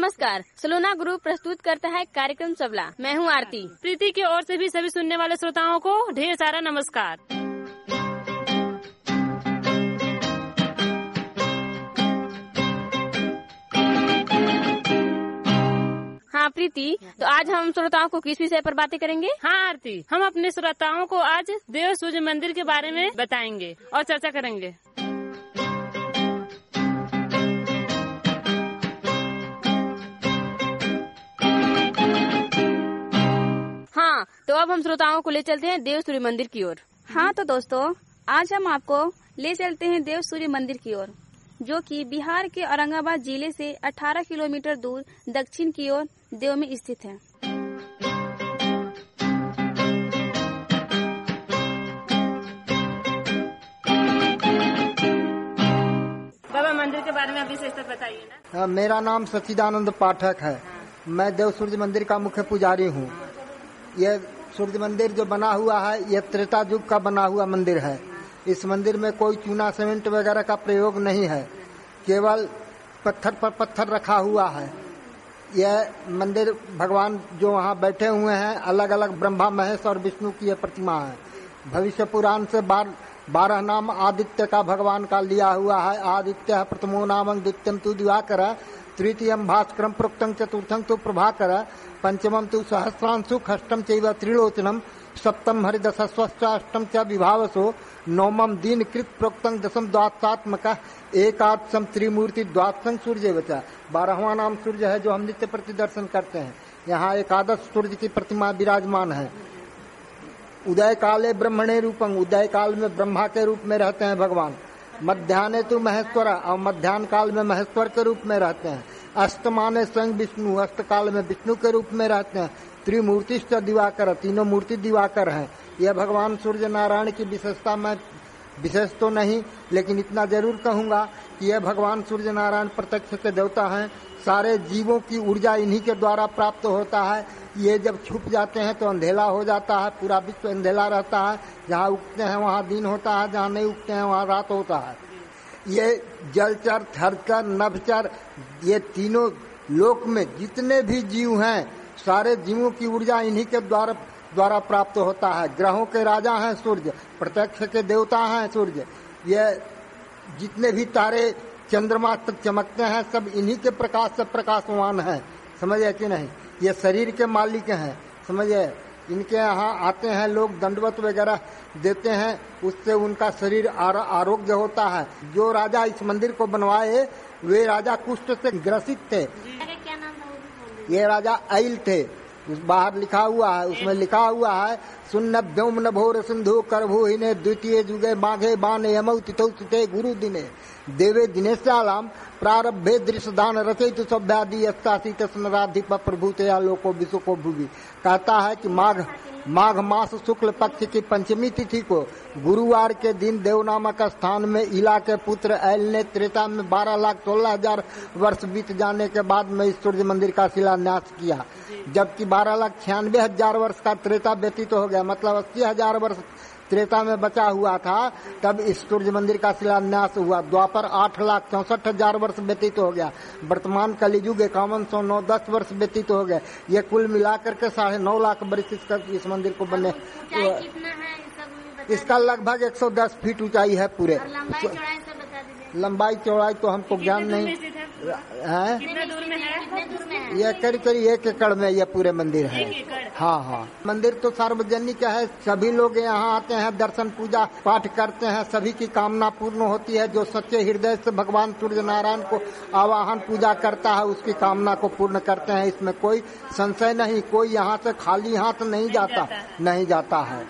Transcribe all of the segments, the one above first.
नमस्कार, सलोना ग्रुप प्रस्तुत करता है कार्यक्रम सबला। मैं हूँ आरती। प्रीति की ओर से भी सभी सुनने वाले श्रोताओं को ढेर सारा नमस्कार। हाँ प्रीति, तो आज हम श्रोताओं को किस विषय पर बातें करेंगे? हाँ आरती, हम अपने श्रोताओं को आज देव सूर्य मंदिर के बारे में बताएंगे और चर्चा करेंगे। हाँ, तो अब हम श्रोताओं को ले चलते हैं देव सूर्य मंदिर की ओर। हाँ तो दोस्तों, आज हम आपको ले चलते हैं देव सूर्य मंदिर की ओर, जो कि बिहार के औरंगाबाद जिले से 18 किलोमीटर दूर दक्षिण की ओर देव में स्थित है। बाबा, मंदिर के बारे में अभी विशेषता बताइए ना। मेरा नाम सच्चिदानंद पाठक है। मैं देव सूर्य मंदिर का मुख्य पुजारी हूँ। यह सूर्य मंदिर जो बना हुआ है, यह त्रेता युग का बना हुआ मंदिर है। इस मंदिर में कोई चूना सीमेंट वगैरह का प्रयोग नहीं है, केवल पत्थर पर पत्थर रखा हुआ है। यह मंदिर भगवान जो वहाँ बैठे हुए हैं, अलग अलग ब्रह्मा महेश और विष्णु की यह प्रतिमा है। भविष्य पुराण से 12 नाम आदित्य का भगवान का लिया हुआ है। आदित्य प्रथमो नामं द्वितीयं तु दिवाकर, तृतीयं भास्करं प्रोक्तं चतुर्थं तु प्रभाकर, पंचमं तु सहस्रांशु, षष्ठं चैव त्रिलोचनम, सप्तम हरिदशस्वश्च, अष्टम च विभावसो, नवमं दीनकृत प्रोक्तं, दशम द्वादशात्मक, एकादशम त्रिमूर्ति, द्वादशं सूर्य बचा। 12वां नाम सूर्य है जो हम नित्य प्रति दर्शन करते हैं। यहाँ एकादश सूर्य की प्रतिमा विराजमान है। उदय काले ब्रह्मणे रूपं, उदय काल में ब्रह्मा के रूप में रहते हैं भगवान। मध्याह्ने तो महेश्वर, और मध्याह्न काल में महेश्वर के रूप में रहते हैं। अस्तमाने स्वयं विष्णु, अस्त काल में विष्णु के रूप में रहते हैं। त्रिमूर्तिश्च दिवाकर, तीनों मूर्ति दिवाकर हैं। यह भगवान सूर्य नारायण की विशेषता मैं विशेष तो नहीं, लेकिन इतना जरूर कहूंगा कि यह भगवान सूर्य नारायण प्रत्यक्ष के देवता हैं। सारे जीवों की ऊर्जा इन्हीं के द्वारा प्राप्त होता है। ये जब छुप जाते हैं तो अंधेला हो जाता है, पूरा विश्व अंधेला रहता है। जहाँ उगते हैं वहाँ दिन होता है, जहाँ नहीं उगते हैं वहाँ रात होता है। ये जलचर, थरचर, नभचर, ये तीनों लोक में जितने भी जीव हैं, सारे जीवों की ऊर्जा इन्हीं के द्वारा प्राप्त होता है। ग्रहों के राजा हैं सूर्य, प्रत्यक्ष के देवता हैं सूर्य। ये जितने भी तारे चंद्रमा तक चमकते हैं, सब इन्हीं के प्रकाश से प्रकाशवान हैं। समझे कि नहीं? ये शरीर के मालिक हैं। समझे? इनके यहाँ आते हैं लोग, दंडवत वगैरह देते हैं, उससे उनका शरीर आरोग्य होता है। जो राजा इस मंदिर को बनवाए वे राजा कुष्ठ से ग्रसित थे। क्या नाम था? ये राजा ऐल थे। उस बाहर लिखा हुआ है, उसमें लिखा हुआ है सुन्न व्योम नभोर सिंधु करभूहिने द्वितीय जुगे माघे बाने यमौ तिथौ सुते गुरु दिने देवे दिनेशालाम प्रारब्धे दृश्यदान रचयितु सभ्यादि अस्तासी तस्नराधिप प्रभुतया लोको विशुको भुवि। कहता है कि माघ मास शुक्ल पक्ष की पंचमी तिथि को गुरुवार के दिन देव नामक स्थान में इला के पुत्र ऐल ने त्रेता में 12,16,000 वर्ष बीत जाने के बाद में इस सूर्य मंदिर का शिलान्यास किया। जबकि 12,96,000 वर्ष का त्रेता व्यतीत हो गया, मतलब 80,000 वर्ष त्रेता में बचा हुआ था, तब इस सूर्य मंदिर का शिलान्यास हुआ। द्वापर 8,64,000 वर्ष व्यतीत हो गया। वर्तमान कलियुग 51,910 वर्ष व्यतीत हो गए। ये कुल मिलाकर के 9.5 लाख वर्ष इस मंदिर को बनने। इसका लगभग 110 फीट ऊंचाई है पूरे। लंबाई चौड़ाई तो हमको ज्ञान नहीं है। ये करीब 1 एकड़ में ये पूरे मंदिर है। हाँ, मंदिर तो सार्वजनिक है। सभी लोग यहाँ आते हैं, दर्शन पूजा पाठ करते हैं। सभी की कामना पूर्ण होती है। जो सच्चे हृदय से भगवान सूर्य नारायण को आवाहन पूजा करता है, उसकी कामना को पूर्ण करते हैं। इसमें कोई संशय नहीं। कोई यहाँ से खाली हाथ नहीं जाता है।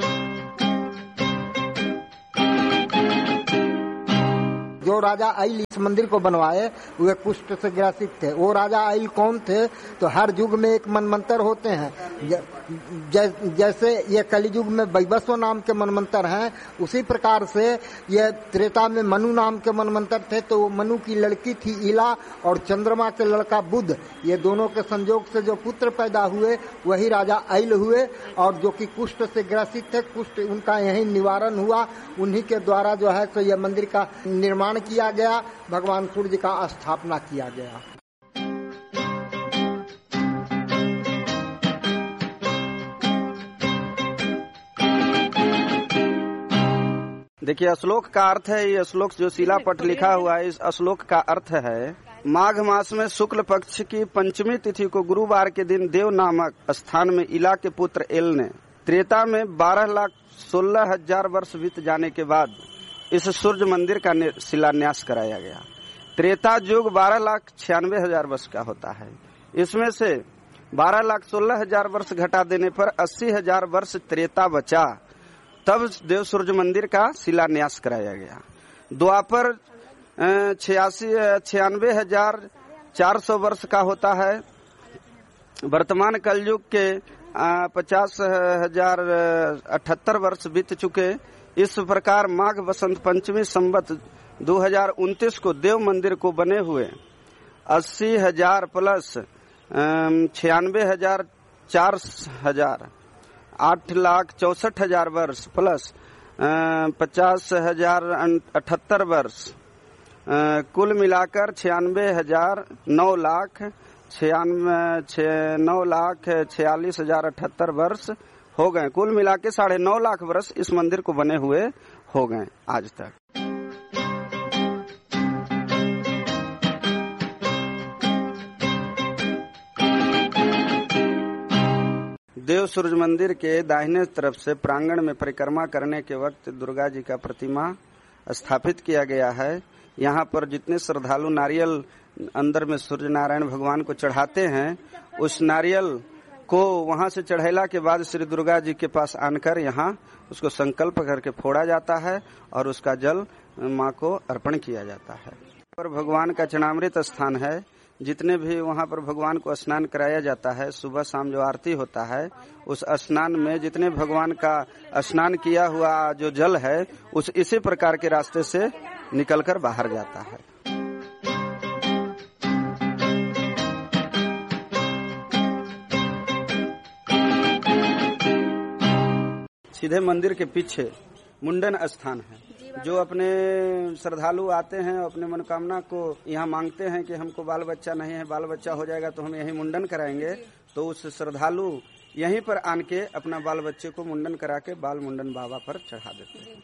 जो राजा ऐल इस मंदिर को बनवाए वे कुष्ठ से ग्रसित थे। वो राजा आइल कौन थे? तो हर युग में एक मनमंत्र होते हैं। जैसे ये कलियुग में वैवस्व नाम के मनमंत्र हैं, उसी प्रकार से ये त्रेता में मनु नाम के मनमंत्र थे। तो मनु की लड़की थी इला और चंद्रमा के लड़का बुध, ये दोनों के संयोग से जो पुत्र पैदा हुए वही राजा आइल हुए, और जो कि कुष्ठ से ग्रसित थे, कुष्ठ उनका यही निवारण हुआ। उन्हीं के द्वारा जो है तो यह मंदिर का निर्माण किया गया, भगवान सूर्य का स्थापना किया गया। देखिए, श्लोक का अर्थ है, ये श्लोक जो शिलापट लिखा हुआ है, इस श्लोक का अर्थ है माघ मास में शुक्ल पक्ष की पंचमी तिथि को गुरुवार के दिन देव नामक स्थान में इला के पुत्र एल ने त्रेता में 12,16,000 वर्ष बीत जाने के बाद इस सूर्य मंदिर का शिलान्यास कराया गया। त्रेता युग 12,96,000 वर्ष का होता है। इसमें से 12,16,000 वर्ष घटा देने पर 80,000 वर्ष त्रेता बचा, तब देव सूर्य मंदिर का शिलान्यास कराया गया। द्वापर 96,400 वर्ष का होता है। वर्तमान कलयुग के 50,078 वर्ष बीत चुके। इस प्रकार माघ वसंत पंचमी संवत 2029 को देव मंदिर को बने हुए 80,000 प्लस 96,000 4,000 8,64,000 वर्ष प्लस 50,078 वर्ष, कुल मिलाकर 9,46,078 वर्ष हो गए। कुल मिला के 9.5 लाख वर्ष इस मंदिर को बने हुए हो गए आज तक। देव सूर्य मंदिर के दाहिने तरफ से प्रांगण में परिक्रमा करने के वक्त दुर्गा जी का प्रतिमा स्थापित किया गया है। यहाँ पर जितने श्रद्धालु नारियल अंदर में सूर्य नारायण भगवान को चढ़ाते हैं, उस नारियल को वहां से चढ़ैला के बाद श्री दुर्गा जी के पास आनकर यहाँ उसको संकल्प करके फोड़ा जाता है और उसका जल माँ को अर्पण किया जाता है। पर भगवान का चरणामृत स्थान है। जितने भी वहाँ पर भगवान को स्नान कराया जाता है, सुबह शाम जो आरती होता है, उस स्नान में जितने भगवान का स्नान किया हुआ जो जल है, उस इसी प्रकार के रास्ते से निकलकर बाहर जाता है। सीधे मंदिर के पीछे मुंडन स्थान है। जो अपने श्रद्धालु आते हैं, अपने मनोकामना को यहाँ मांगते हैं कि हमको बाल बच्चा नहीं है, बाल बच्चा हो जाएगा तो हम यहीं मुंडन कराएंगे, तो उस श्रद्धालु यहीं पर आन के अपना बाल बच्चे को मुंडन करा के बाल मुंडन बाबा पर चढ़ा देते हैं।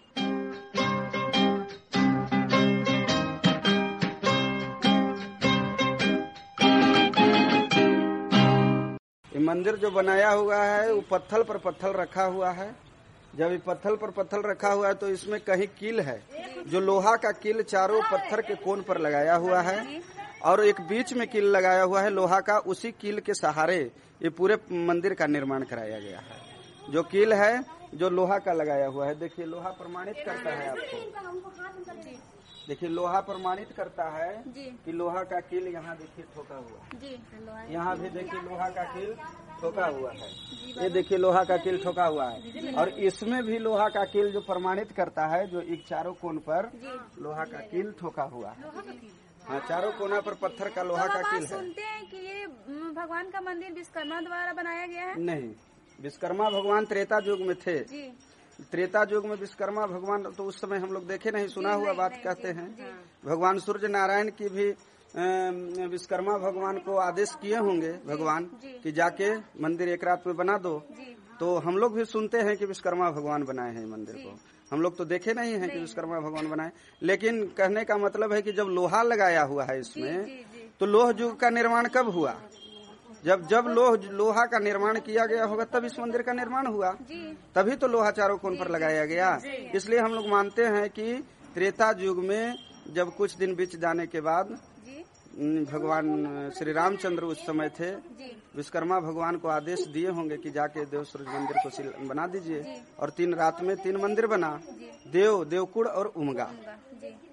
ये मंदिर जो बनाया हुआ है वो पत्थर पर पत्थर रखा हुआ है। जब ये पत्थर पर पत्थर रखा हुआ है तो इसमें कहीं कील है, जो लोहा का कील चारों पत्थर के कोन पर लगाया हुआ है और एक बीच में कील लगाया हुआ है लोहा का। उसी कील के सहारे ये पूरे मंदिर का निर्माण कराया गया है। जो कील है जो लोहा का लगाया हुआ है, देखिए लोहा प्रमाणित करता है आपको, देखिए लोहा प्रमाणित करता है कि लोहा का कील यहाँ देखिए ठोका हुआ है, यहाँ भी देखिए लोहा का कील ठोका हुआ है, ये देखिए लोहा का कील ठोका हुआ है। और इसमें भी लोहा का कील जो प्रमाणित करता है, जो एक चारों कोण पर लोहा का कील ठोका हुआ है। हाँ, चारों कोना पर पत्थर का लोहा का कील है। सुनते हैं कि ये भगवान का मंदिर विश्वकर्मा द्वारा बनाया गया है। नहीं, विश्वकर्मा भगवान त्रेता युग में थे। त्रेता युग में विश्वकर्मा भगवान तो उस समय हम लोग देखे नहीं, सुना हुआ बात कहते हैं। भगवान सूर्य नारायण की भी विश्वकर्मा भगवान को आदेश किए होंगे भगवान कि जाके मंदिर एक रात में बना दो। तो हम लोग भी सुनते हैं कि विश्वकर्मा भगवान बनाए हैं मंदिर को। हम लोग तो देखे नहीं है कि विश्वकर्मा भगवान बनाए, लेकिन कहने का मतलब है कि जब लोहा लगाया हुआ है इसमें, तो लोह युग का निर्माण कब हुआ? जब लोहा का निर्माण किया गया होगा तब इस मंदिर का निर्माण हुआ, तभी तो लोहा चारों कोण पर लगाया गया। इसलिए हम लोग मानते हैं कि त्रेता युग में जब कुछ दिन बीत जाने के बाद भगवान श्री रामचंद्र उस समय थे, विश्वकर्मा भगवान को आदेश दिए होंगे कि जाके देव सूर्य मंदिर को बना दीजिए। और 3 रात में 3 मंदिर बना, देवकुड़ और उमगा।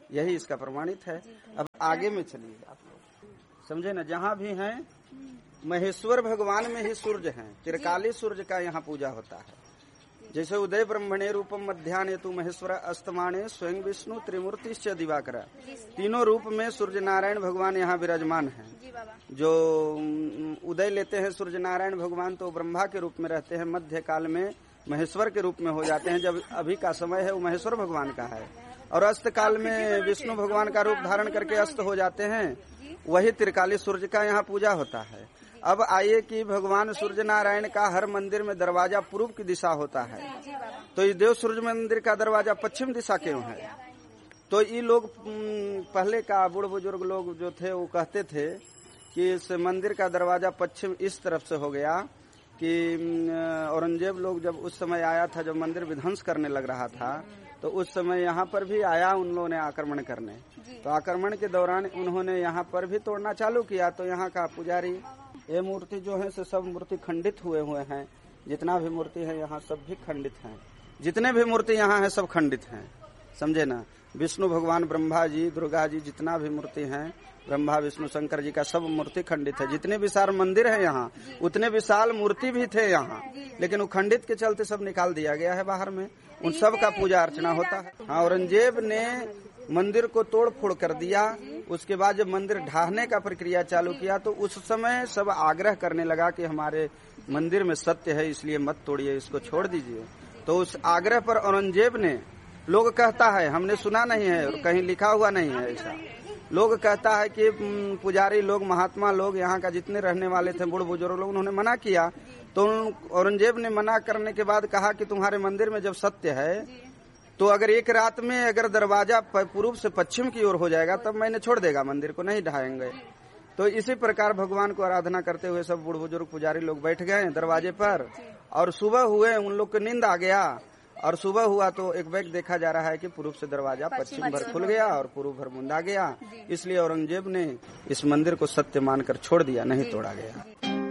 यही इसका प्रमाणित है। अब आगे में चलिए आप लोग समझे ना, जहाँ भी हैं महेश्वर भगवान में ही सूर्य हैं, त्रिकाली सूर्य का यहाँ पूजा होता है। जैसे उदय ब्रह्मणे रूपम मध्याह्ने तु महेश्वर अस्तमाने स्वयं विष्णु त्रिमूर्तिश्च दिवाकर, तीनों रूप में सूर्य नारायण भगवान यहाँ विराजमान हैं। जो उदय लेते हैं सूर्य नारायण भगवान तो ब्रह्मा के रूप में रहते हैं, मध्य काल में महेश्वर के रूप में हो जाते हैं। जब अभी का समय है वो महेश्वर भगवान का है, और अस्त काल में विष्णु भगवान का रूप धारण करके अस्त हो जाते हैं। वही त्रिकाली सूर्य का यहाँ पूजा होता है। अब आइए कि भगवान सूर्य नारायण का हर मंदिर में दरवाजा पूर्व की दिशा होता है, तो इस देव सूर्य मंदिर का दरवाजा पश्चिम दिशा क्यों है? तो ये लोग पहले का बूढ़ बुजुर्ग लोग जो थे वो कहते थे कि इस मंदिर का दरवाजा पश्चिम इस तरफ से हो गया कि औरंगजेब लोग जब उस समय आया था, जब मंदिर विध्वंस करने लग रहा था, तो उस समय यहाँ पर भी आया उन लोगों ने आक्रमण करने। तो आक्रमण के दौरान उन्होंने यहाँ पर भी तोड़ना चालू किया। तो यहाँ का पुजारी, ये मूर्ति जो है सब मूर्ति खंडित हुए हैं। जितना भी मूर्ति है यहाँ सब भी खंडित हैं। जितने भी मूर्ति यहाँ है सब खंडित हैं, समझे ना। विष्णु भगवान, ब्रह्मा जी, दुर्गा जी, जितना भी मूर्ति हैं, ब्रह्मा विष्णु शंकर जी का सब मूर्ति खंडित है। जितने विशाल मंदिर है यहाँ उतने विशाल मूर्ति भी थे यहाँ, लेकिन वो खंडित के चलते सब निकाल दिया गया है बाहर में। उन सब का पूजा अर्चना होता है। हाँ, औरंगजेब ने मंदिर को तोड़ फोड़ कर दिया। उसके बाद जब मंदिर ढाहने का प्रक्रिया चालू किया तो उस समय सब आग्रह करने लगा कि हमारे मंदिर में सत्य है, इसलिए मत तोड़िए, इसको छोड़ दीजिए। तो उस आग्रह पर औरंगजेब ने, लोग कहता है, हमने सुना नहीं है और कहीं लिखा हुआ नहीं है ऐसा, लोग कहता है कि पुजारी लोग, महात्मा लोग, यहाँ का जितने रहने वाले थे बूढ़ बुजुर्ग लोग, उन्होंने मना किया। तो औरंगजेब ने मना करने के बाद कहा कि तुम्हारे मंदिर में जब सत्य है तो अगर एक रात में अगर दरवाजा पूर्व से पश्चिम की ओर हो जाएगा तब मैंने छोड़ देगा, मंदिर को नहीं ढाएंगे। तो इसी प्रकार भगवान को आराधना करते हुए सब बूढ़ बुजुर्ग पुजारी लोग बैठ गए दरवाजे पर, और सुबह हुए उन लोग को नींद आ गया। और सुबह हुआ तो एक बैग देखा जा रहा है कि पूर्व से दरवाजा पश्चिम भर खुल गया और पूर्व भर मुंदा गया। इसलिए औरंगजेब ने इस मंदिर को सत्य मानकर छोड़ दिया, नहीं तोड़ा गया।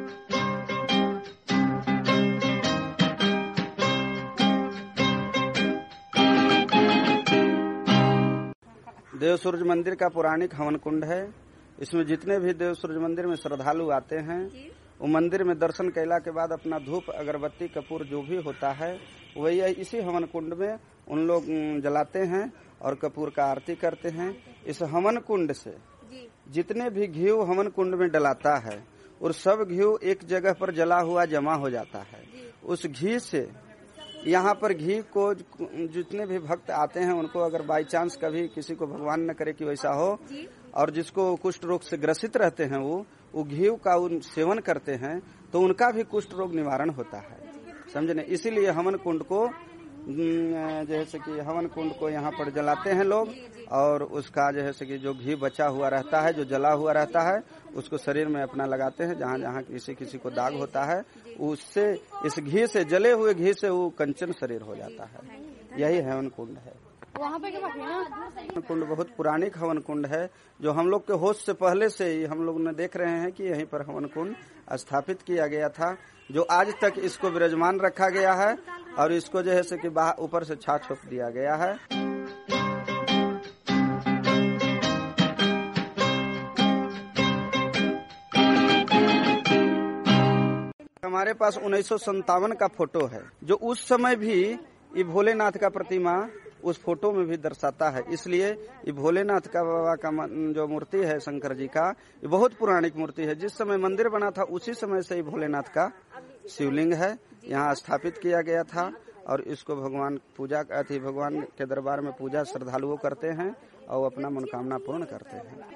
देव सूर्य मंदिर का पौराणिक हवन कुंड है। इसमें जितने भी देव सूर्य मंदिर में श्रद्धालु आते हैं वो मंदिर में दर्शन कैला के बाद अपना धूप, अगरबत्ती, कपूर जो भी होता है वही इसी हवन कुंड में उन लोग जलाते हैं और कपूर का आरती करते हैं। इस हवन कुंड से जितने भी घी हवन कुंड में डलाता है और सब घी एक जगह पर जला हुआ जमा हो जाता है। उस घी से यहाँ पर घी को जितने भी भक्त आते हैं उनको अगर बाई चांस कभी किसी को भगवान न करे कि वैसा हो, और जिसको कुष्ठ रोग से ग्रसित रहते हैं वो घी का सेवन करते हैं तो उनका भी कुष्ठ रोग निवारण होता है, समझे न। इसीलिए हवन कुंड को, जैसे कि हवन कुंड को यहाँ पर जलाते हैं लोग, और उसका जैसे कि जो घी बचा हुआ रहता है, जो जला हुआ रहता है, उसको शरीर में अपना लगाते हैं। जहाँ जहाँ किसी को दाग होता है उससे, इस घी से, जले हुए घी से वो कंचन शरीर हो जाता है। यही हवन कुंड है। हवन कुंड बहुत पुरानिक हवन कुंड है, जो हम लोग के होश से पहले से ही हम लोग ने देख रहे हैं कि यहीं पर हवन कुंड स्थापित किया गया था, जो आज तक इसको विराजमान रखा गया है और इसको जो है से कि ऊपर से छाछ छोप दिया गया है। हमारे पास 1957 का फोटो है, जो उस समय भी ये भोलेनाथ का प्रतिमा उस फोटो में भी दर्शाता है। इसलिए ये भोलेनाथ का बाबा का जो मूर्ति है शंकर जी का, ये बहुत पुरानिक मूर्ति है। जिस समय मंदिर बना था उसी समय से ये भोलेनाथ का शिवलिंग है, यहाँ स्थापित किया गया था। और इसको भगवान भगवान के दरबार में पूजा श्रद्धालुओं करते हैं और अपना मनोकामना पूर्ण करते हैं।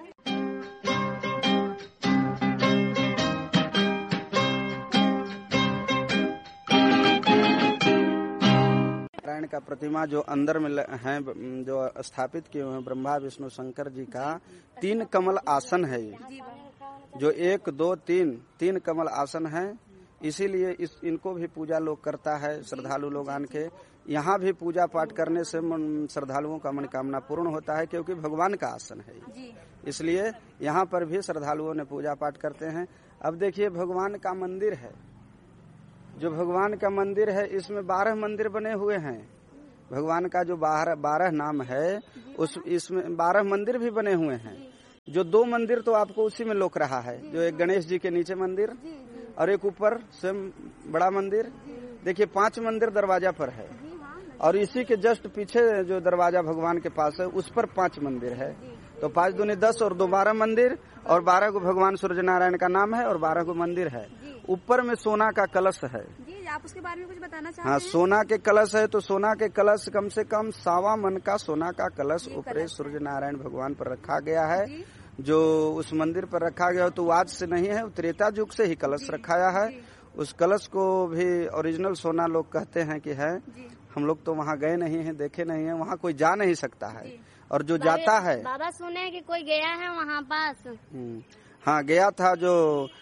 नारायण का प्रतिमा जो अंदर में है, जो स्थापित किए हुए हैं ब्रह्मा विष्णु शंकर जी का 3 कमल आसन है, ये जो 1 2 3 कमल आसन है। इसीलिए इनको भी पूजा लोग करता है, श्रद्धालु लोग आन के यहाँ भी पूजा पाठ करने से श्रद्धालुओं का मनोकामना पूर्ण होता है, क्योंकि भगवान का आसन है। इसलिए यहाँ पर भी श्रद्धालुओं ने पूजा पाठ करते हैं। अब देखिए भगवान का मंदिर है, जो भगवान का मंदिर है इसमें 12 मंदिर बने हुए हैं। भगवान का जो 12 नाम है, इसमें 12 मंदिर भी बने हुए हैं। जो 2 मंदिर तो आपको उसी में लोक रहा है, जो एक गणेश जी के नीचे मंदिर और एक ऊपर स्वयं बड़ा मंदिर। देखिए 5 मंदिर दरवाजा पर है, और इसी के जस्ट पीछे जो दरवाजा भगवान के पास है उस पर 5 मंदिर है। तो 5 दूनी 10 और 2 12 मंदिर, और 12 को भगवान सूर्य नारायण का नाम है और 12 को मंदिर है। ऊपर में सोना का कलश है। जी, आप उसके बारे में कुछ बताना चाहते हैं? हाँ, सोना के कलश है। तो सोना के कलश कम से कम 1.25 मन का सोना का कलश ऊपरे सूर्य नारायण भगवान पर रखा गया है। जो उस मंदिर पर रखा गया तो आज से नहीं है, त्रेता युग से ही कलश रखाया है। उस कलश को भी ओरिजिनल सोना लोग कहते हैं कि है। हम लोग तो वहाँ गए नहीं हैं, देखे नहीं है, वहाँ कोई जा नहीं सकता है। और जो जाता है, बाबा सुने कि कोई गया है वहाँ पास। हाँ गया था, जो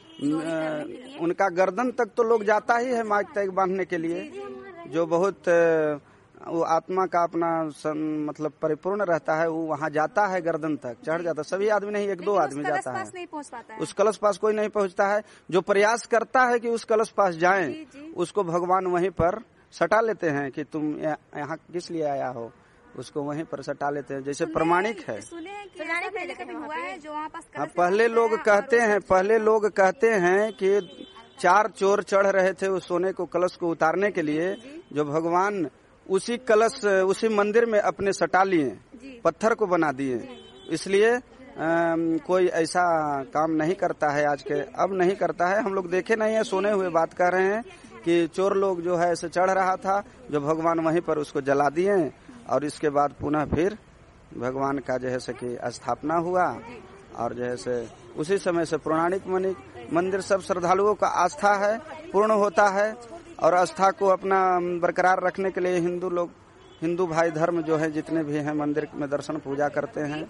उनका गर्दन तक तो लोग जाता ही है माइक तक बांधने के लिए, जो बहुत वो आत्मा का अपना मतलब परिपूर्ण रहता है, वो वहाँ जाता है, गर्दन तक चढ़ जाता है। सभी आदमी नहीं, 1-2 आदमी जाता है। नहीं पहुँच पाता है। उस कलश पास कोई नहीं पहुँचता है। जो प्रयास करता है कि उस कलश पास जाएं, उसको भगवान वहीं पर सटा लेते हैं कि तुम यहाँ किस लिए आया हो, उसको वहीं पर सटा लेते हैं। जैसे प्रमाणिक है। सुने हैं कि ऐसा पहले कभी हुआ है जो वहाँ पास हाँ, पहले लोग कहते हैं कि 4 चोर चढ़ रहे थे उस सोने को कलश को उतारने के लिए, जो भगवान उसी कलश उसी मंदिर में अपने सटा लिए, पत्थर को बना दिए। इसलिए कोई ऐसा काम नहीं करता है आज के, अब नहीं करता है। हम लोग देखे नहीं है, सुने हुए बात कर रहे हैं कि चोर लोग जो है ऐसे चढ़ रहा था, जो भगवान वहीं पर उसको जला दिए, और इसके बाद पुनः फिर भगवान का जैसे कि स्थापना हुआ, और जैसे उसी समय से पौराणिक मंदिर सब श्रद्धालुओं का आस्था है, पूर्ण होता है। और आस्था को अपना बरकरार रखने के लिए हिंदू भाई धर्म जो है जितने भी हैं मंदिर में दर्शन पूजा करते हैं।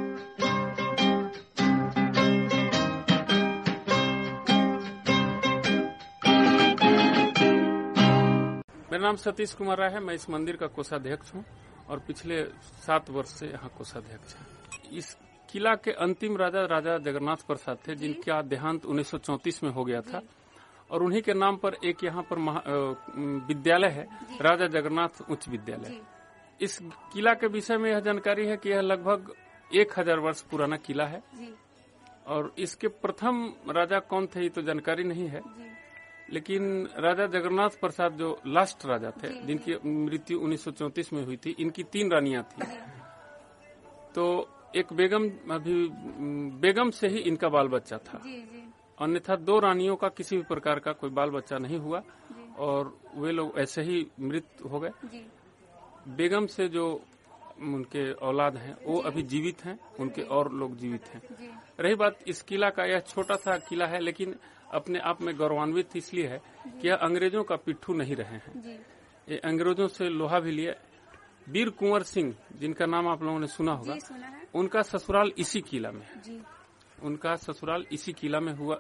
मेरा नाम सतीश कुमार राय है। मैं इस मंदिर का कोषाध्यक्ष हूँ और पिछले 7 वर्ष से यहाँ कोषाध्यक्ष है। इस किला के अंतिम राजा जगन्नाथ प्रसाद थे, जिनका देहांत 1934 में हो गया था, और उन्हीं के नाम पर एक यहाँ पर विद्यालय है, राजा जगन्नाथ उच्च विद्यालय। इस किला के विषय में यह जानकारी है कि यह लगभग 1000 वर्ष पुराना किला है, और इसके प्रथम राजा कौन थे ये तो जानकारी नहीं है, लेकिन राजा जगन्नाथ प्रसाद जो लास्ट राजा थे, जिनकी मृत्यु 1934 में हुई थी, इनकी 3 रानियां थी। तो एक बेगम से ही इनका बाल बच्चा था, अन्यथा 2 रानियों का किसी भी प्रकार का कोई बाल बच्चा नहीं हुआ, और वे लोग ऐसे ही मृत हो गए। बेगम से जो उनके औलाद हैं वो अभी जीवित हैं, उनके और लोग जीवित हैं। रही बात इस किला का, यह छोटा सा किला है, लेकिन अपने आप में गौरवान्वित इसलिए है कि यह अंग्रेजों का पिट्ठू नहीं रहे हैं। ये अंग्रेजों से लोहा भी लिए। वीर कुंवर सिंह, जिनका नाम आप लोगों ने सुना होगा, उनका ससुराल इसी किला में है। उनका ससुराल इसी किला में हुआ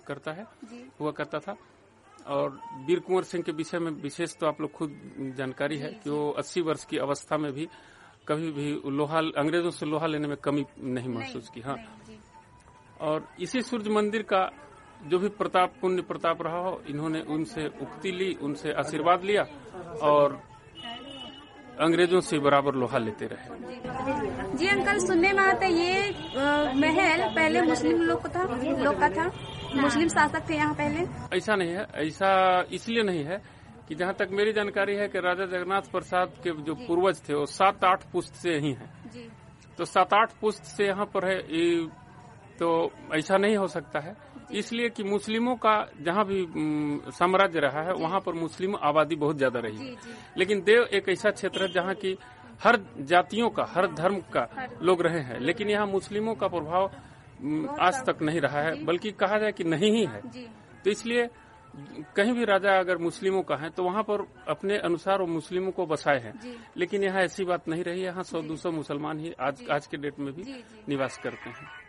करता था। और वीर कुंवर सिंह के विषय में विशेष तो आप लोग खुद जानकारी है कि वो 80 वर्ष की अवस्था में भी कभी भी अंग्रेजों से लोहा लेने में कमी नहीं महसूस की। हाँ, और इसी सूर्य मंदिर का जो भी पुण्य प्रताप रहा हो, इन्होंने उनसे उक्ति ली, उनसे आशीर्वाद लिया, और अंग्रेजों से बराबर लोहा लेते रहे। जी अंकल, सुनने में आता है ये महल पहले मुस्लिम लोग का था, मुस्लिम शासक थे यहाँ पहले। ऐसा नहीं है, ऐसा इसलिए नहीं है कि जहाँ तक मेरी जानकारी है कि राजा जगन्नाथ प्रसाद के जो पूर्वज थे वो 7-8 पुश्त से ही हैं। तो 7-8 पुश्त से यहाँ पर है, तो ऐसा नहीं हो सकता है। इसलिए कि मुस्लिमों का जहाँ भी साम्राज्य रहा है वहाँ पर मुस्लिम आबादी बहुत ज्यादा रही है। लेकिन देव एक ऐसा क्षेत्र है जहाँ की हर जातियों का, हर धर्म का लोग रहे हैं, लेकिन यहाँ मुस्लिमों का प्रभाव आज तक नहीं रहा है, बल्कि कहा जाए कि नहीं ही है। तो इसलिए कहीं भी राजा अगर मुस्लिमों का है तो वहाँ पर अपने अनुसार वो मुस्लिमों को बसाए हैं। लेकिन यहाँ ऐसी बात नहीं रही है। यहाँ 100-200 मुसलमान ही आज के डेट में भी निवास करते हैं।